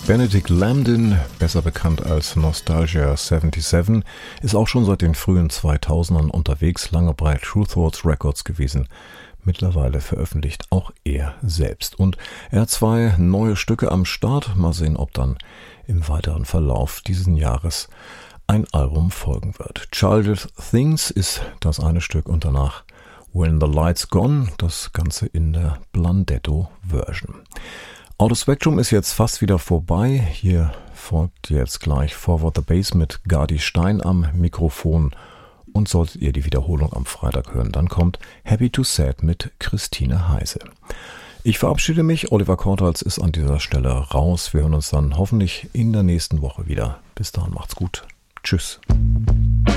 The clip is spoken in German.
Benedict Lambden, besser bekannt als Nostalgia 77, ist auch schon seit den frühen 2000ern unterwegs, lange bei True Thoughts Records gewesen. Mittlerweile veröffentlicht auch er selbst. Und er hat 2 neue Stücke am Start. Mal sehen, ob dann im weiteren Verlauf dieses Jahres ein Album folgen wird. Childish Things ist das eine Stück und danach When the Light's Gone, das Ganze in der Blundetto-Version. Auto Spectrum ist jetzt fast wieder vorbei. Hier folgt jetzt gleich Forward the Bass mit Gardi Stein am Mikrofon. Und solltet ihr die Wiederholung am Freitag hören, dann kommt Happy to Sad mit Christine Heise. Ich verabschiede mich. Oliver Kortals ist an dieser Stelle raus. Wir hören uns dann hoffentlich in der nächsten Woche wieder. Bis dahin macht's gut. Tschüss.